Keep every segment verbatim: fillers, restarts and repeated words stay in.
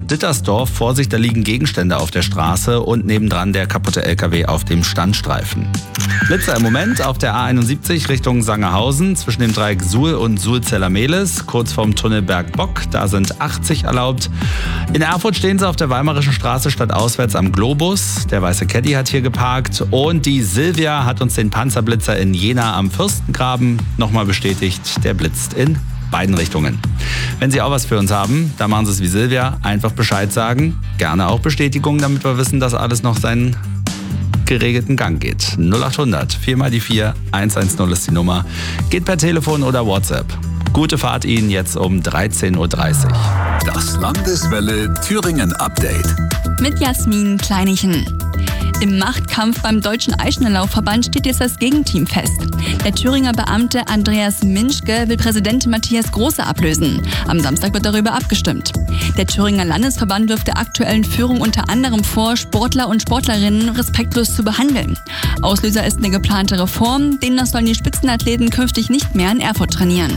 Dittersdorf. Vorsicht, da liegen Gegenstände auf der Straße und nebendran der kaputte L K W auf dem Standstreifen. Blitzer im Moment auf der A einundsiebzig Richtung Sangerhausen zwischen dem Dreieck Suhl und Suhl-Zellermehlis, kurz vorm Tunnel Bergbock. Da sind achtzig erlaubt. In Erfurt stehen sie auf der Weimarischen Straße stadtauswärts am Globus. Der weiße Caddy hat hier geparkt. Und die Silvia hat uns den Panzerblitzer in Jena am Fürstengraben nochmal bestätigt. Der blitzt in beiden Richtungen. Wenn Sie auch was für uns haben, dann machen Sie es wie Silvia. Einfach Bescheid sagen. Gerne auch Bestätigung, damit wir wissen, dass alles noch seinen geregelten Gang geht. null acht hundert vier mal die vier, hundertzehn ist die Nummer. Geht per Telefon oder WhatsApp. Gute Fahrt Ihnen jetzt um dreizehn Uhr dreißig. Das Landeswelle Thüringen Update. Mit Jasmin Kleinichen. Im Machtkampf beim Deutschen Eisschnelllaufverband steht jetzt das Gegenteam fest. Der Thüringer Beamte Andreas Minschke will Präsident Matthias Große ablösen. Am Samstag wird darüber abgestimmt. Der Thüringer Landesverband wirft der aktuellen Führung unter anderem vor, Sportler und Sportlerinnen respektlos zu behandeln. Auslöser ist eine geplante Reform, demnach sollen die Spitzenathleten künftig nicht mehr in Erfurt trainieren.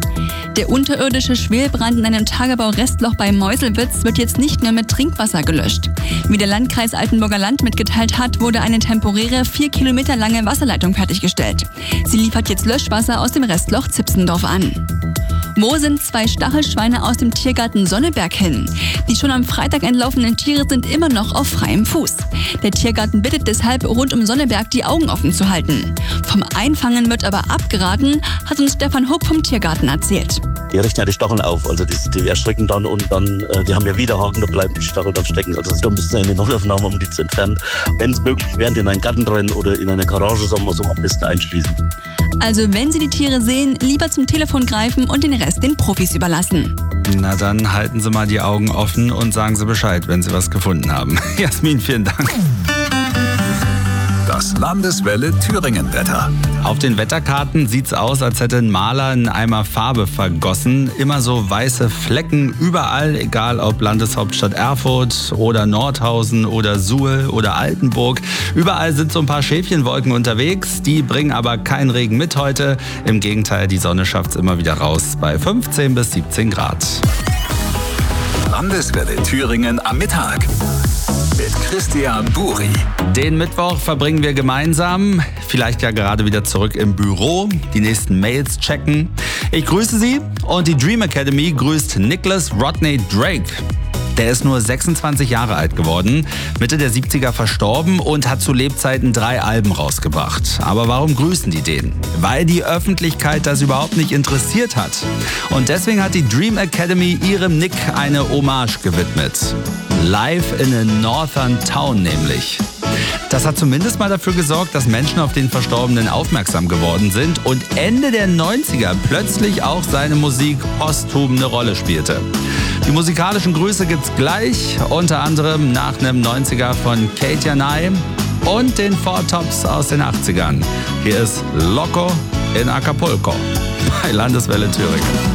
Der unterirdische Schwelbrand in einem Tagebau-Restloch bei Meuselwitz wird jetzt nicht mehr mit Trinkwasser gelöscht. Wie der Landkreis Altenburger Land mitgeteilt hat, wurde eine temporäre, vier Kilometer lange Wasserleitung fertiggestellt. Sie liefert jetzt Löschwasser aus dem Restloch Zipsendorf an. Wo sind zwei Stachelschweine aus dem Tiergarten Sonneberg hin? Die schon am Freitag entlaufenen Tiere sind immer noch auf freiem Fuß. Der Tiergarten bittet deshalb, rund um Sonneberg die Augen offen zu halten. Vom Einfangen wird aber abgeraten, hat uns Stefan Huck vom Tiergarten erzählt. Die richten ja die Stacheln auf, also die, die erschrecken dann und dann, äh, die haben ja Widerhaken, da bleiben die Stacheln dann stecken. Also da müssen sie in die Notaufnahme, um die zu entfernen. Wenn es möglich wäre, in einen Garten rennen oder in eine Garage, sagen wir so, am besten einschließen. Also wenn Sie die Tiere sehen, lieber zum Telefon greifen und den Rest den Profis überlassen. Na dann halten Sie mal die Augen offen und sagen Sie Bescheid, wenn Sie was gefunden haben. Jasmin, vielen Dank. Das Landeswelle Thüringen Wetter. Auf den Wetterkarten sieht's aus, als hätte ein Maler einen Eimer Farbe vergossen. Immer so weiße Flecken überall, egal ob Landeshauptstadt Erfurt oder Nordhausen oder Suhl oder Altenburg. Überall sind so ein paar Schäfchenwolken unterwegs. Die bringen aber keinen Regen mit heute. Im Gegenteil, die Sonne schafft's immer wieder raus bei fünfzehn bis siebzehn Grad. Landeswelle Thüringen am Mittag. Mit Christian Buri. Den Mittwoch verbringen wir gemeinsam, vielleicht ja gerade wieder zurück im Büro, die nächsten Mails checken. Ich grüße Sie und die Dream Academy grüßt Nicholas Rodney Drake. Der ist nur sechsundzwanzig Jahre alt geworden, Mitte der siebziger verstorben und hat zu Lebzeiten drei Alben rausgebracht. Aber warum grüßen die den? Weil die Öffentlichkeit das überhaupt nicht interessiert hat. Und deswegen hat die Dream Academy ihrem Nick eine Hommage gewidmet. Live in a Northern Town nämlich. Das hat zumindest mal dafür gesorgt, dass Menschen auf den Verstorbenen aufmerksam geworden sind und Ende der neunziger plötzlich auch seine Musik posthum eine Rolle spielte. Die musikalischen Grüße gibt's gleich, unter anderem nach einem neunziger von Katie Nye und den Four Tops aus den achtzigern. Hier ist Loco in Acapulco bei Landeswelle Thüringen.